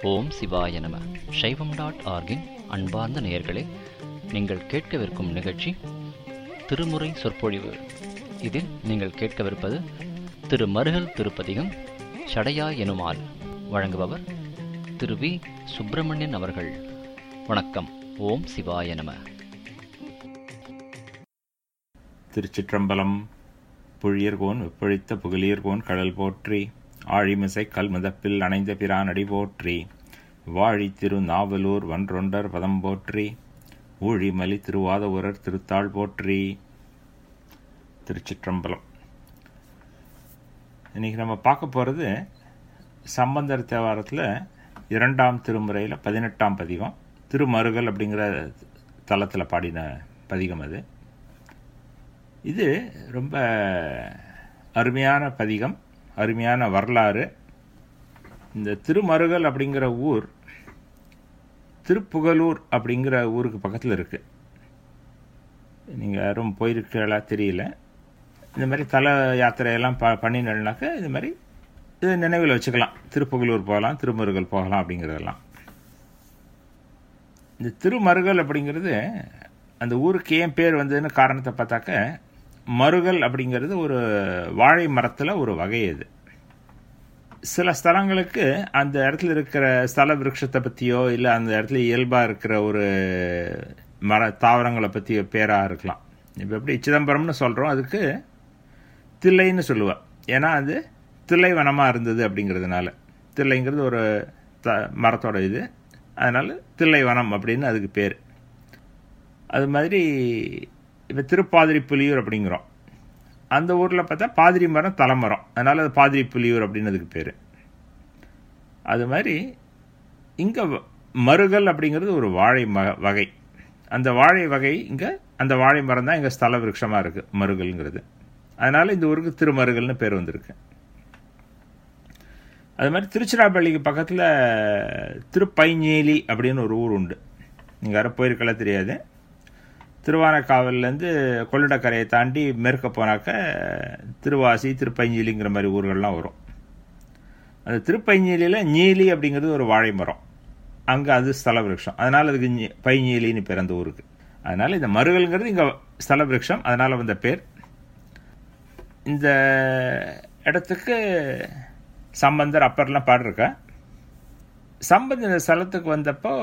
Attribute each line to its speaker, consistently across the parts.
Speaker 1: ஓம் சிவாய நம. சைவம்.org-இன் அன்பார்ந்த நேயர்களே, நீங்கள் கேட்கவிருக்கும் நிகழ்ச்சி திருமுறை சொற்பொழிவு. இதில் நீங்கள் கேட்கவிருப்பது திரு மருகல் திருப்பதிகம் சடையா எனுமால். வழங்குபவர் திரு வி. சுப்பிரமணியன் அவர்கள். வணக்கம். ஓம் சிவாய நம.
Speaker 2: திருச்சிற்றம்பலம். புழியர்கோன் வெப்பொழித்த புகழியர்கோன் கடல் போற்றி, ஆழிமிசை கல்முதப்பில் அணைந்த பிரான் அடி போற்றி, வாழி திரு நாவலூர் வன்றொண்டர் பதம் போற்றி, ஊழிமலி திருவாதவூரர் திருத்தாள் போற்றி. திருச்சிற்றம்பலம். இன்னைக்கு நம்ம பார்க்க போகிறது சம்பந்தர் தேவாரத்தில் 2ஆம் திருமுறையில் 18ஆம் பதிகம், திருமருகல் அப்படிங்கிற தலத்தில் பாடின பதிகம். இது ரொம்ப அருமையான பதிகம், அருமையான வரலாறு. இந்த திருமருகல் அப்படிங்கிற ஊர் திருப்புகலூர் அப்படிங்கிற ஊருக்கு பக்கத்தில் இருக்குது. நீங்கள் யாரும் போயிருக்கீங்களா தெரியல. இந்த மாதிரி தல யாத்திரையெல்லாம் பண்ணினாக்க இது மாதிரி இது நினைவில் வச்சுக்கலாம். திருப்புகலூர் போகலாம், திருமருகல் போகலாம் அப்படிங்கிறதெல்லாம். இந்த திருமருகல் அப்படிங்கிறது அந்த ஊருக்கு ஏன் பேர் வந்ததுன்னு காரணத்தை பார்த்தாக்க, மருகல் அப்படிங்கிறது ஒரு வாழை மரத்தில் ஒரு வகை. அது சில ஸ்தலங்களுக்கு அந்த இடத்துல இருக்கிற ஸ்தல விருட்சத்தை பற்றியோ இல்லை அந்த இடத்துல இயல்பாக இருக்கிற ஒரு தாவரங்களை பற்றி பேராக இருக்கலாம். இப்போ எப்படி சிதம்பரம்னு சொல்கிறோம், அதுக்கு தில்லைன்னு சொல்லுவாள். ஏன்னா அது தில்லை வனமாக இருந்தது அப்படிங்கிறதுனால. தில்லைங்கிறது ஒரு மரத்தோட இது, அதனால் தில்லை வனம் அப்படின்னு அதுக்கு பேர். அது மாதிரி இப்போ திருப்பாதிரி புலியூர் அப்படிங்கிறோம். அந்த ஊரில் பார்த்தா பாதிரி மரம் தலைமரம், அதனால் அது பாதிரி புலியூர் அப்படின்னு அதுக்கு பேர். அது மாதிரி இங்கே மருகல் அப்படிங்கிறது ஒரு வாழை வகை. அந்த வாழை வகை இங்கே அந்த வாழை மரம் தான் இங்கே ஸ்தல விருட்சமாக இருக்குது, மருகல்ங்கிறது. அதனால் இந்த ஊருக்கு திருமருகல்னு பேர் வந்திருக்கு. அது மாதிரி திருச்சிராப்பள்ளிக்கு பக்கத்தில் திருப்பைஞ்சேலி அப்படின்னு ஒரு ஊர் உண்டு. நீங்கள் யாரும் போயிருக்கலாம் தெரியாது. திருவானைக்காவல்லேருந்து கொள்ளிடக்கரையை தாண்டி மேற்க போனாக்க திருவாசி, திருப்பைஞ்சேலிங்கிற மாதிரி ஊர்கள்லாம் வரும். அந்த திருப்பைஞ்சேலியில் நீலி அப்படிங்கிறது ஒரு வாழை மரம், அங்கே அது ஸ்தல விருட்சம். அதனால் அதுக்கு பைஞ்சேலின்னு பேர் அந்த ஊருக்கு. அதனால் இந்த மருகல்ங்கிறது இங்கே ஸ்தல விருட்சம், அதனால் வந்த பேர். இந்த இடத்துக்கு சம்பந்தர் அப்பர்லாம் பாடிருக்கா. சம்பந்தர் இந்த ஸ்தலத்துக்கு வந்தப்போ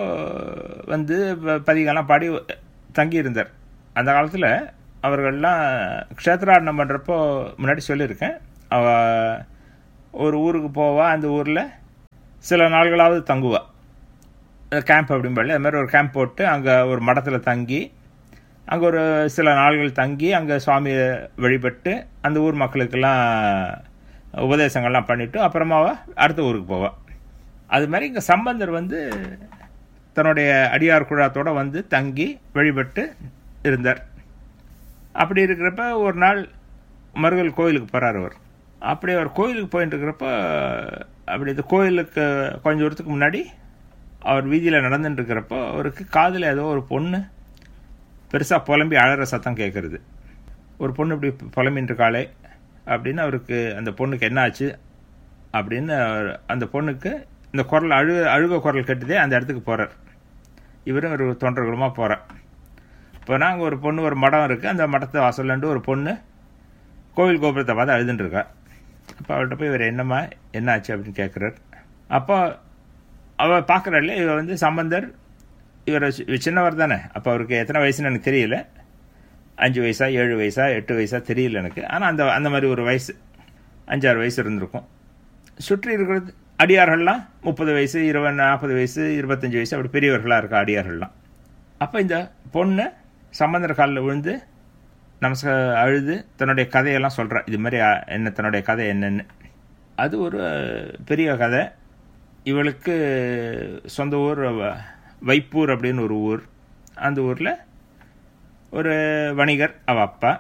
Speaker 2: பதிகெல்லாம் பாடி தங்கியிருந்தார். அந்த காலத்தில் அவர்கள்லாம் க்ஷேத்ராடனம் பண்ணுறப்போ முன்னாடி சொல்லியிருக்கேன், அவ ஒரு ஊருக்கு போவா, அந்த ஊரில் சில நாள்களாவது தங்குவா. கேம்ப் அப்படின்படி அது மாதிரி ஒரு கேம்ப் போட்டு அங்கே ஒரு மடத்தில் தங்கி அங்கே ஒரு சில நாள்கள் தங்கி அங்கே சுவாமியை வழிபட்டு அந்த ஊர் மக்களுக்கெல்லாம் உபதேசங்கள்லாம் பண்ணிவிட்டு அப்புறமாவா அடுத்த ஊருக்கு போவாள். அது மாதிரி இங்கே சம்பந்தர் தன்னுடைய அடியார் குழாத்தோடு தங்கி வழிபட்டு இருந்தார். அப்படி இருக்கிறப்ப ஒரு நாள் மருகல் கோயிலுக்கு போகிறார் அவர். அப்படி அவர் கோயிலுக்கு போயிட்டு இருக்கிறப்ப அப்படி இந்த கோயிலுக்கு கொஞ்சம் தூரத்துக்கு முன்னாடி அவர் வீதியில் நடந்துட்டு இருக்கிறப்போ அவருக்கு காதில் ஏதோ ஒரு பொண்ணு பெருசாக புலம்பி அழகிற சத்தம் கேட்குறது. ஒரு பொண்ணு இப்படி புலம்பின்னு இருக்காளே அப்படின்னு அவருக்கு அந்த பொண்ணுக்கு என்ன ஆச்சு அப்படின்னு அந்த பொண்ணுக்கு இந்த குரல் அழுக குரல் கட்டுதே அந்த இடத்துக்கு போகிறார். இவரும் ஒரு தொண்டர்களுமாக போகிறார். இப்போ நாங்கள் ஒரு பொண்ணு, ஒரு மடம் இருக்குது, அந்த மடத்தை வாசல்லண்டு ஒரு பொண்ணு கோவில் கோபுரத்தை பார்த்து அழுதுன்ட்ருக்கா. அப்போ அவர்கிட்ட போய் இவர் என்னம்மா என்ன ஆச்சு அப்படின்னு கேட்குறார். அப்போ அவள் பார்க்குறாள், இவர் சம்பந்தர், இவர் சின்னவர் தானே. அப்போ அவருக்கு எத்தனை வயசுன்னு எனக்கு தெரியல, 5 வயசா 7 வயசா 8 வயசா தெரியல எனக்கு. ஆனால் அந்த மாதிரி ஒரு வயசு 5-6 வயசு இருந்திருக்கும். சுற்றி இருக்கிறது அடியார்கள்லாம் 30 வயசு 20 40 வயசு 25 வயசு அப்படி பெரியவர்களாக இருக்கா அடியார்கள்லாம். அப்போ இந்த பொண்ணு சம்பந்தர் காலில் விழுந்து அழுது தன்னுடைய கதையெல்லாம் சொல்கிறா. இது மாதிரி என்ன தன்னுடைய கதை என்னன்னு. அது ஒரு பெரிய கதை. இவளுக்கு சொந்த ஊர் வைப்பூர் அப்படின்னு ஒரு ஊர். அந்த ஊரில் ஒரு வணிகர் அவள் அப்பா.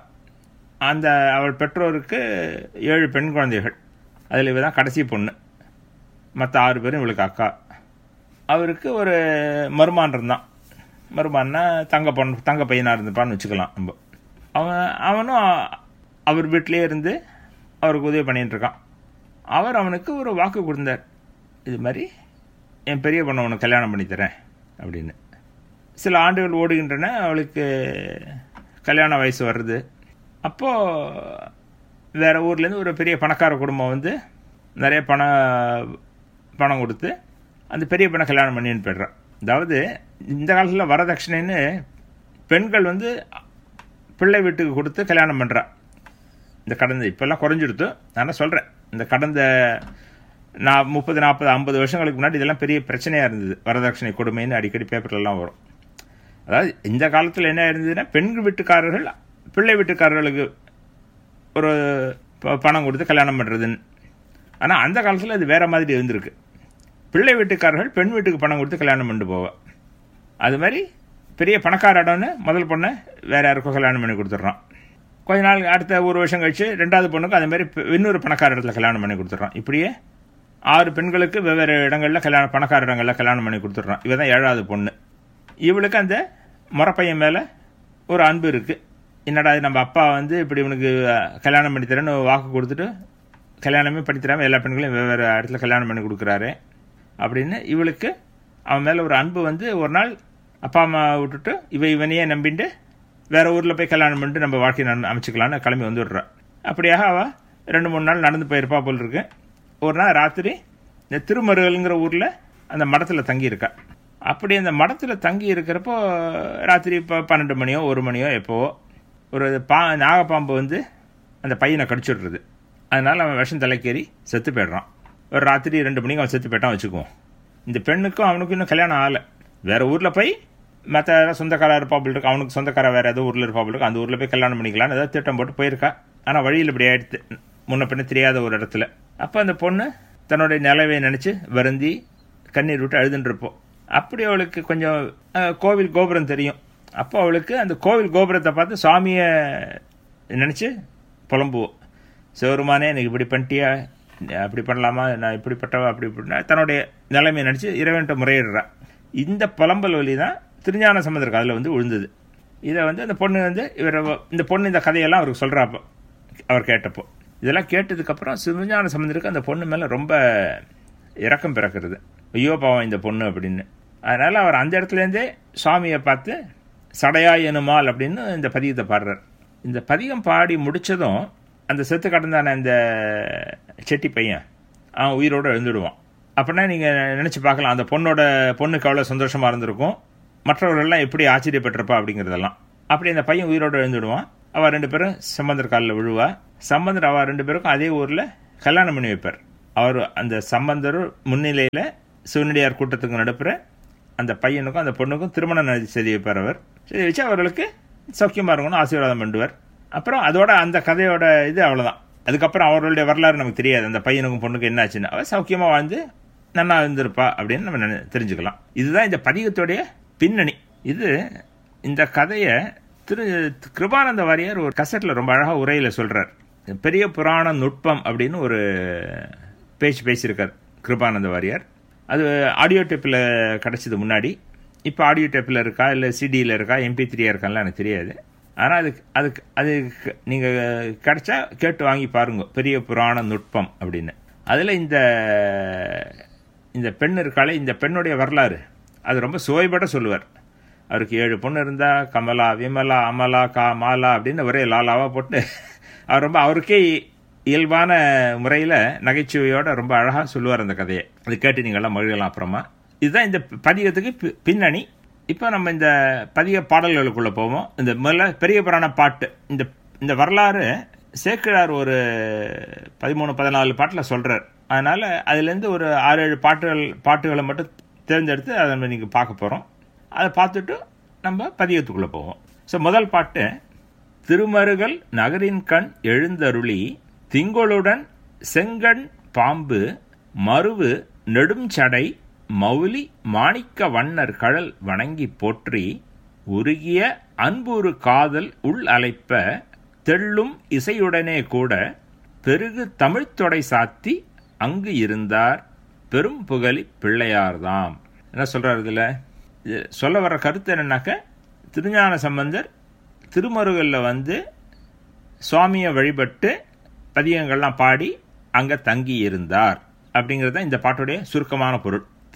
Speaker 2: அவள் பெற்றோருக்கு 7 பெண் குழந்தைகள். அதில் இவ தான் கடைசி பொண்ணு. மற்ற 6 பேரும் இவளுக்கு அக்கா. அவருக்கு ஒரு மருமான் இருந்தான். மருமான்னா தங்க பையனாக இருந்துப்பான்னு வச்சுக்கலாம் நம்ம. அவனும் அவர் வீட்டிலே இருந்து அவருக்கு உதவி பண்ணிகிட்டு இருக்கான். அவர் அவனுக்கு ஒரு வாக்கு கொடுத்தார். இது மாதிரி என் பெரிய பொண்ணை உனக்கு கல்யாணம் பண்ணித்தரேன் அப்படின்னு. சில ஆண்டுகள் ஓடுகின்றன, அவளுக்கு கல்யாண வயசு வருது. அப்போது வேறு ஊர்லேருந்து ஒரு பெரிய பணக்கார குடும்பம் வந்து நிறைய பணம் கொடுத்து அந்த பெரிய பெண்ணை கல்யாணம் பண்ணின்னு போய்ட்றான். அதாவது இந்த காலத்தில் வரதட்சணைன்னு பெண்கள் வந்து பிள்ளை வீட்டுக்கு கொடுத்து கல்யாணம் பண்ணுறான். இந்த கடந்த இப்போல்லாம் குறைஞ்சிடுத்து. நான் சொல்கிறேன், இந்த கடந்த 30, 40, 50 வருஷங்களுக்கு முன்னாடி இதெல்லாம் பெரிய பிரச்சனையாக இருந்தது. வரதட்சணை கொடுமைன்னு அடிக்கடி பேப்பர்லாம் வரும். அதாவது இந்த காலத்தில் என்ன இருந்ததுன்னா, பெண் வீட்டுக்காரர்கள் பிள்ளை வீட்டுக்காரர்களுக்கு ஒரு பணம் கொடுத்து கல்யாணம் பண்ணுறதுன்னு. ஆனால் அந்த காலத்தில் அது வேறு மாதிரி இருந்திருக்கு. பிள்ளை வீட்டுக்காரர்கள் பெண் வீட்டுக்கு பணம் கொடுத்து கல்யாணம் பண்ணிட்டு போவா. அது மாதிரி பெரிய பணக்கார இடம்னு முதல் பொண்ணை வேறு யாருக்கோ கல்யாணம் பண்ணி கொடுத்துட்றான். கொஞ்ச நாள் அடுத்த ஒரு வருஷம் கழிச்சு 2வது பொண்ணுக்கு அது மாதிரி இன்னொரு பணக்கார இடத்துல கல்யாணம் பண்ணி கொடுத்துட்றான். இப்படியே 6 பெண்களுக்கு வெவ்வேறு இடங்களில் பணக்கார இடங்களில் கல்யாணம் பண்ணி கொடுத்துட்றான். இவ தான் 7வது பொண்ணு. இவளுக்கு அந்த முறப்பையன் மேலே ஒரு அன்பு இருக்குது. என்னடா நம்ம அப்பா வந்து இப்படி இவனுக்கு கல்யாணம் பண்ணித்தரேன்னு வாக்கு கொடுத்துட்டு கல்யாணமே பண்ணித்தராமல் எல்லா பெண்களையும் வெவ்வேறு இடத்துல கல்யாணம் பண்ணி கொடுக்குறாரு அப்படின்னு இவளுக்கு அவன் மேலே ஒரு அன்பு வந்து ஒரு நாள் அப்பா அம்மா விட்டுட்டு இவனையே நம்பிட்டு வேறு ஊரில் போய் கல்யாணம் பண்ணிட்டு நம்ம வாழ்க்கையை அமைச்சிக்கலான்னு கிளம்பி வந்துடுறான். அப்படியாக அவள் 2-3 நாள் நடந்து போயிருப்பா போல் இருக்கு. ஒரு நாள் ராத்திரி இந்த திருமருகலுங்கிற ஊரில் அந்த மடத்தில் தங்கியிருக்கா. அப்படி அந்த மடத்தில் தங்கி இருக்கிறப்போ ராத்திரி இப்போ 12 மணியோ 1 மணியோ எப்போவோ ஒரு நாகப்பாம்பு வந்து அந்த பையனை கடிச்சுடுறது. அதனால் அவன் விஷம் தலைக்கேறி செத்து போய்ட்றான். ஒரு ராத்திரி 2 மணிக்கு அவன் செத்து போய்ட்டான் வச்சுக்குவோம். இந்த பெண்ணுக்கும் அவனுக்கும் இன்னும் கல்யாணம் ஆகலை. வேறு ஊரில் போய் மற்ற சொந்தக்கார இருப்பாப்பில் இருக்கு, அவனுக்கு சொந்தக்கார வேறு ஏதோ ஊரில் இருப்பாப்பில் இருக்கு, அந்த ஊரில் போய் கல்யாணம் பண்ணிக்கலான்னு ஏதாவது திட்டம் போட்டு போயிருக்கா. ஆனால் வழியில் இப்படி ஆயிடுத்து, முன்ன பின்ன தெரியாத ஒரு இடத்துல. அப்போ அந்த பொண்ணு தன்னுடைய நிலவை நினச்சி வருந்தி கண்ணீர் விட்டு அழுதுன்றப்போ அப்படி அவளுக்கு கொஞ்சம் கோவில் கோபுரம் தெரியும். அப்போ அவளுக்கு அந்த கோவில் கோபுரத்தை பார்த்து சுவாமியை நினச்சி புலம்புவோம். சிவருமானே எனக்கு இப்படி பண்ணிட்டியா, அப்படி பண்ணலாமா, நான் இப்படிப்பட்டவா அப்படி இப்படின்னா தன்னுடைய நிலைமையை நினச்சி இறைவன்கிட்ட முறையிடுறான். இந்த புலம்பல் வழி தான் திருஞான சம்பந்தருக்கு அதில் வந்து விழுந்தது. இதை வந்து அந்த பொண்ணு வந்து இந்த பொண்ணு இந்த கதையெல்லாம் அவருக்கு சொல்கிறாப்போ அவர் கேட்டப்போ இதெல்லாம் கேட்டதுக்கப்புறம் திருஞான சம்பந்தருக்கு அந்த பொண்ணு மேலே ரொம்ப இரக்கம் பிறக்கிறது. ஐயோ பாவம் இந்த பொண்ணு அப்படின்னு. அதனால் அவர் அந்த இடத்துலேருந்தே சுவாமியை பார்த்து சடையாய் எனுமால் அப்படின்னு இந்த பதிகத்தை பாடுறார். இந்த பதிகம் பாடி முடித்ததும் அந்த செத்து கடந்தான இந்த செட்டி பையன் அவன் உயிரோடு எழுந்துடுவான். அப்படின்னா நீங்கள் நினச்சி பார்க்கலாம் அந்த பொண்ணுக்கு அவ்வளோ சந்தோஷமாக இருந்திருக்கும், மற்றவர்கள்லாம் எப்படி ஆச்சரியப்பட்டிருப்பா அப்படிங்கிறதெல்லாம். அப்படி அந்த பையன் உயிரோடு எழுந்துடுவான். அவள் 2 பேரும் சம்பந்தர் காலில் விழுவா. சம்பந்தர் அவள் 2 பேருக்கும் அதே ஊரில் கல்யாணம் பண்ணி வைப்பார். அவர் அந்த சம்பந்தர் முன்னிலையில் சிவனடியார் கூட்டத்துக்கு நடுப்புற அந்த பையனுக்கும் அந்த பொண்ணுக்கும் திருமணம் செய்து வைப்பார். அவர் செய்து வச்சு அவர்களுக்கு சௌக்கியமாக இருக்கணும்னு ஆசீர்வாதம் பண்ணுவார். அப்புறம் அதோட அந்த கதையோட இது அவ்வளோதான். அதுக்கப்புறம் அவர்களுடைய வரலாறு நமக்கு தெரியாது. அந்த பையனுக்கும் பொண்ணுக்கும் என்ன ஆச்சுன்னு, அவள் சௌக்கியமாக வாழ்ந்து நன்னா இருந்திருப்பா அப்படின்னு நம்ம தெரிஞ்சுக்கலாம். இதுதான் இந்த பதிகத்துடைய பின்னணி. இந்த கதையை கிருபானந்த வாரியார் ஒரு கசட்டில் ரொம்ப அழகாக உரையில் சொல்கிறார். பெரிய புராண நுட்பம் அப்படின்னு ஒரு பேசியிருக்கார் கிருபானந்த வாரியார். அது ஆடியோ டேப்பில் கிடச்சது முன்னாடி. இப்போ ஆடியோ டேப்பில் இருக்கா இல்லை சிடியில் இருக்கா MP3 இருக்கான்லாம் எனக்கு தெரியாது. ஆனால் அது நீங்கள் கிடச்சா கேட்டு வாங்கி பாருங்க, பெரிய புராண நுட்பம் அப்படின்னு. அதில் இந்த பெண் இருக்காளே, இந்த பெண்ணுடைய வரலாறு அது ரொம்ப சுவைபட சொல்லுவார். அவருக்கு 7 பொண்ணு இருந்தால் கமலா, விமலா, அமலா, மாலா அப்படின்னு ஒரே லாலாவாக போட்டு அவர் ரொம்ப அவருக்கே இயல்பான முறையில் நகைச்சுவையோடு ரொம்ப அழகாக சொல்லுவார் அந்த கதையை. அது கேட்டு நீங்கள்லாம் மகிழலாம். அப்புறமா இதுதான் இந்த பதிகத்துக்கு பின்னணி. இப்போ நம்ம இந்த பதிக பாடல்களுக்குள்ளே போவோம். இந்த முதல்ல பெரிய புராண பாட்டு, இந்த வரலாறு சேக்கிழார் ஒரு 13-14 பாட்டில் சொல்கிறார். அதனால் அதுலேருந்து ஒரு 6-7 பாட்டுகளை மட்டும் தேர்ந்தெடுத்து அதை நம்ம நீங்கள் பார்க்க போகிறோம். அதை பார்த்துட்டு நம்ம பதிகத்துக்குள்ளே போவோம். ஸோ முதல் பாட்டு, திருமருகல் நகரின் கண் எழுந்தருளி திங்களுடன் செங்கண் பாம்பு மருவு நெடுஞ்சடை மௌலி மாணிக்க வண்ணர் கடல் வணங்கி போற்றி உருகிய அன்புறு காதல் உள் அலைப்ப தெள்ளும் இசையுடனே கூட பெருகு தமிழ்த்தொடை சாத்தி அங்கு இருந்தார் பெரும் புகழி பிள்ளையார்தாம். என்ன சொல்றாரு இதில்? சொல்ல வர கருத்து என்னன்னாக்க, திருஞான சம்பந்தர் திருமருகலில் வந்து சுவாமியை வழிபட்டு பதிகங்கள்லாம் பாடி அங்கே தங்கி இருந்தார் அப்படிங்கிறது தான் இந்த பாட்டுடைய சுருக்கமான பொருள்.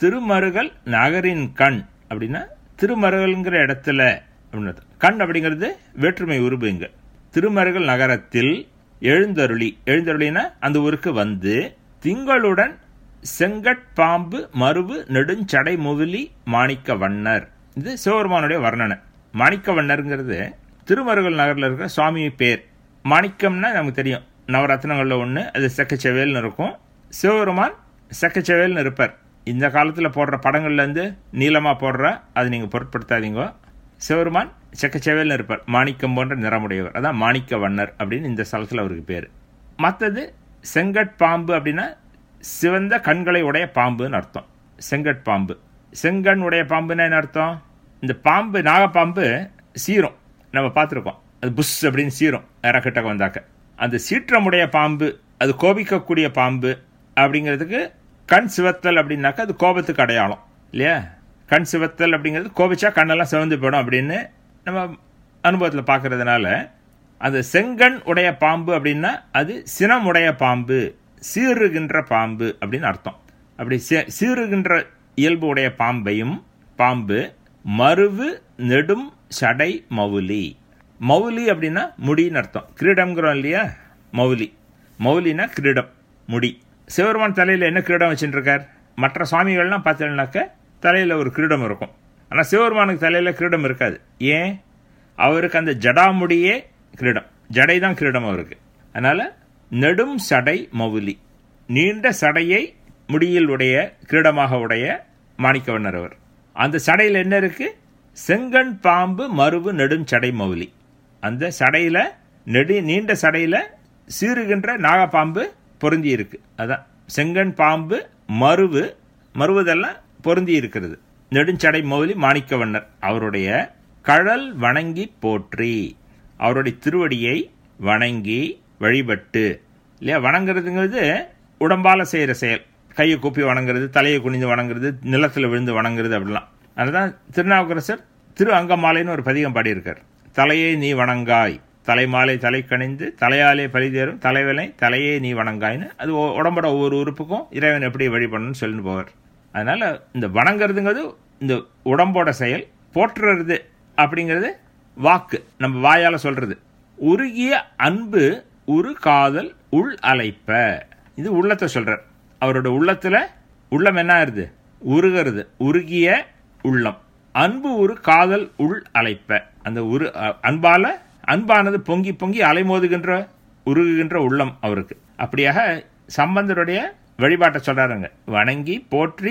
Speaker 2: திருமருகல் நகரின் கண் அப்படின்னா திருமருகல்ங்கிற இடத்துல அப்படின்னு. கண் அப்படிங்கிறது வேற்றுமை உருபு. இங்க திருமருகல் நகரத்தில் எழுந்தருளி, எழுந்தருளினா அந்த ஊருக்கு வந்து, திங்களுடன் செங்கட்பாம்பு மருவு நெடுஞ்சடை முவிலி மாணிக்க வண்ணர். இது சிவபெருமானுடைய வர்ணனை. மாணிக்க வண்ணருங்கிறது திருமருகல் நகரில் இருக்கிற சுவாமி பேர். மாணிக்கம்னா நமக்கு தெரியும், நவரத்னங்களில் ஒன்று. அது செக்கச்செவேல்னு இருக்கும். சிவபெருமான் செக்கச்செவேல்னு இருப்பார். இந்த காலத்தில் போடுற படங்கள்லேருந்து நீளமாக போடுற அது நீங்கள் பொருட்படுத்தாதீங்க. சிவபெருமான் செக்கச்செவேல்னு இருப்பார். மாணிக்கம் போன்ற நிறமுடையவர். அதான் மாணிக்க வண்ணர் அப்படின்னு இந்த ஸ்தலத்தில் அவருக்கு பேர். மற்றது செங்கட்பாம்பு அப்படின்னா சிவந்த கண்களை உடைய பாம்புன்னு அர்த்தம். செங்கட்பாம்பு, செங்கண் உடைய பாம்புன்னா என்ன அர்த்தம்? இந்த பாம்பு, நாகப்பாம்பு சீரும், நம்ம பார்த்துருக்கோம். அது புஷ் அப்படின்னு சீரும் இறக்கிட்ட வந்தாக்க. அந்த சீற்றமுடைய பாம்பு, அது கோபிக்கக்கூடிய பாம்பு அப்படிங்கிறதுக்கு கண் சிவத்தல் அப்படின்னாக்கா அது கோபத்துக்கு அடையாளம் இல்லையா? கண் சிவத்தல் அப்படிங்கிறது கோபிச்சா கண்ணெல்லாம் சிவந்து போயிடும் அப்படின்னு நம்ம அனுபவத்தில் பார்க்கறதுனால, அது செங்கண் உடைய பாம்பு அப்படின்னா அது சினம் உடைய பாம்பு, சீறுகின்ற பாம்பு அப்படின்னு அர்த்தம். அப்படி சீறுகின்ற இயல்பு உடைய பாம்பையும், பாம்பு மருவு நெடும் சடை மவுலி. மவுலி அப்படின்னா முடின்னு அர்த்தம். கிரீடம்ங்கிறோம் இல்லையா? மவுலி, மவுலினா கிரீடம், முடி. சிவபெருமான் தலையில் என்ன கிரீடம் வச்சுட்டு இருக்கார்? மற்ற சுவாமிகள்லாம் பார்த்தீங்கன்னாக்க தலையில் ஒரு கிரீடம் இருக்கும். ஆனால் சிவபெருமானுக்கு தலையில் கிரீடம் இருக்காது. ஏன்? அவருக்கு அந்த ஜடாமுடியே கிரீடம், ஜடை தான் கிரீடம் அவருக்கு. அதனால் நெடும் சடை மவுலி, நீண்ட சடையை முடியில் உடைய கிரீடமாக உடைய மாணிக்கவண்ணர் அவர். அந்த சடையில் என்ன இருக்கு? செங்கண் பாம்பு மருவு நெடும் சடை மவுலி. அந்த சடையில நீண்ட சடையில சீறுகின்ற நாகப்பாம்பு பொருந்தி இருக்கு. அதான் செங்கண் பாம்பு மருவு, மருவதெல்லாம் பொருந்தி இருக்கிறது. நெடுஞ்சடை மௌலி மாணிக்கவண்ணர். அவருடைய கழல் வணங்கி போற்றி, அவருடைய திருவடியை வணங்கி வழிபட்டு இல்லையா? வணங்குறதுங்கிறது உடம்பால செய்கிற செயல். கையை கூப்பி வணங்குறது, தலையை குனிந்து வணங்குறது, நிலத்தில் விழுந்து வணங்குறது அப்படிலாம். அதுதான் திருநாவுக்கரசர் திரு அங்கமாலைன்னு ஒரு பதிகம் பாடியிருக்கார். தலையை நீ வணங்காய், தலைமாலை தலை கணிந்து தலையாலே பழிதேறும் தலைவனை தலையே நீ வணங்காய்னு. அது உடம்போட ஒவ்வொரு உறுப்புக்கும் இறைவன் எப்படி வழிபடணும்னு சொல்லிட்டு போவார். அதனால இந்த வணங்குறதுங்கிறது இந்த உடம்போட செயல். போற்றுறது அப்படிங்கிறது வாக்கு, நம்ம வாயால சொல்றது. உருகிய அன்பு உரு காதல் உள் அலைப்ப, இது உள்ளத்தை சொல்றார். அவரோட உள்ளத்துல உள்ளம் என்ன ஆகுது? உருகிறது. உருகிய உள்ளம். அன்பு ஒரு காதல் உள் அலைப்ப, அந்த அன்பால, அன்பானது பொங்கி பொங்கி அலைமோதுகின்ற உருகுகின்ற உள்ளம் அவருக்கு. அப்படியாக சம்பந்தருடைய வழிபாட்டை சொல்றாருங்க. வணங்கி போற்றி